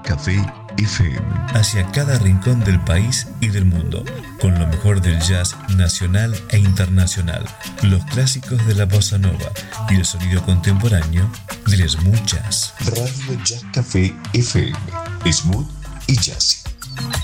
Café FM. Hacia cada rincón del país y del mundo, con lo mejor del jazz nacional e internacional, los clásicos de la bossa nova y el sonido contemporáneo del smooth jazz. Radio Jazz Café FM, smooth y jazzy.